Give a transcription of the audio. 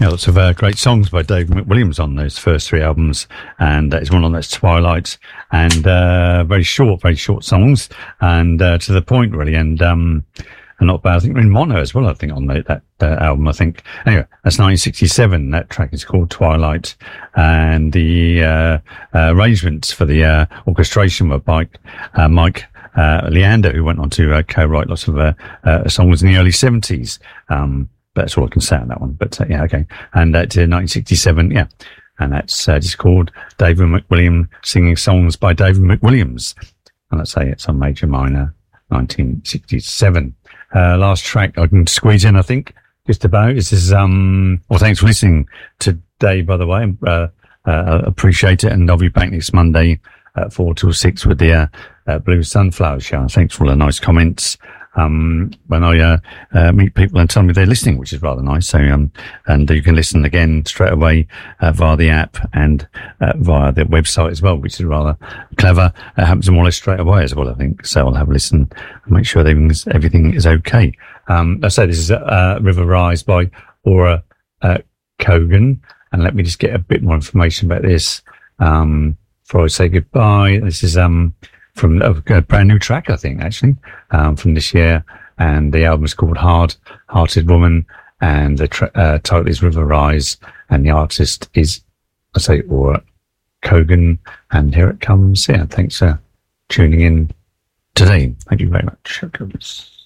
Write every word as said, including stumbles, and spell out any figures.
Yeah, lots of uh, great songs by Dave McWilliams on those first three albums, and uh, there's one on that's Twilight, and uh, very short, very short songs, and uh, to the point really, and um, and not bad. I think we're in mono as well. I think on the, that uh, album. I think anyway, that's nineteen sixty-seven. That track is called Twilight, and the uh, uh, arrangements for the uh, orchestration were by uh, Mike uh, Leander, who went on to uh, co-write lots of uh, uh, songs in the early seventies. Um, But that's all I can say on that one. But uh, yeah, okay. And that's uh, nineteen sixty-seven, yeah. And that's uh, just called David McWilliams singing songs by David McWilliams. And let's say it's on Major Minor, nineteen sixty-seven. Uh, last track I can squeeze in, I think, just about. This is, um, well, thanks for listening today, by the way. Uh, uh, appreciate it. And I'll be back next Monday at four till six with the uh, uh, Blue Sunflower Show. Thanks for all the nice comments. Um, when I, uh, uh, meet people and tell me they're listening, which is rather nice. So, um, and you can listen again straight away, uh, via the app and, uh, via the website as well, which is rather clever. It happens more or less straight away as well, I think. So I'll have a listen and make sure everything's, everything is okay. Um, I say this is, uh, River Rise by Aura, uh, Kogan. And let me just get a bit more information about this, um, before I say goodbye. This is, um, from a, a brand new track, I think, actually, um, from this year. And the album is called Hard Hearted Woman. And the tra- uh, title is River Rise. And the artist is, I say, Aura Kogan. And here it comes. Yeah, thanks for tuning in today. Thank you very much.